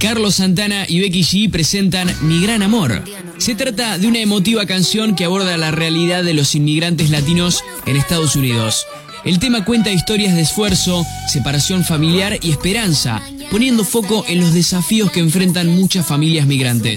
Carlos Santana y Becky G presentan Mi Gran Amor. Se trata de una emotiva canción que aborda la realidad de los inmigrantes latinos en Estados Unidos. El tema cuenta historias de esfuerzo, separación familiar y esperanza, poniendo foco en los desafíos que enfrentan muchas familias migrantes.